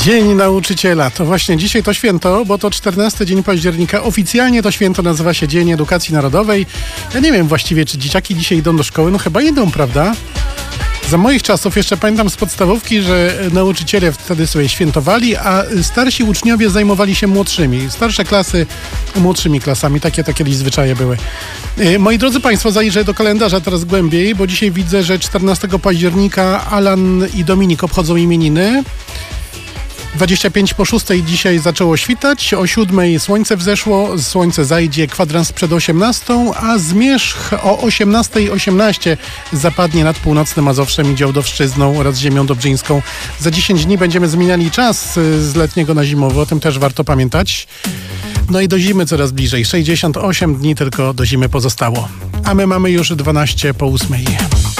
Dzień Nauczyciela. To właśnie dzisiaj to święto, bo to 14 dzień października. Oficjalnie to święto nazywa się Dzień Edukacji Narodowej. Ja nie wiem właściwie, czy dzieciaki dzisiaj idą do szkoły. No chyba idą, prawda? Za moich czasów jeszcze pamiętam z podstawówki, że nauczyciele wtedy sobie świętowali, a starsi uczniowie zajmowali się młodszymi. Starsze klasy młodszymi klasami. Takie to kiedyś zwyczaje były. Moi drodzy Państwo, zajrzę do kalendarza teraz głębiej, bo dzisiaj widzę, że 14 października Alan i Dominik obchodzą imieniny. 25 po 6 dzisiaj zaczęło świtać, o 7 słońce wzeszło, słońce zajdzie kwadrans przed 18, a zmierzch o 18:18 zapadnie nad północnym Mazowszem i Działdowszczyzną oraz ziemią dobrzyńską. Za 10 dni będziemy zmieniali czas z letniego na zimowy, o tym też warto pamiętać. No i do zimy coraz bliżej, 68 dni tylko do zimy pozostało, a my mamy już 12 po 8.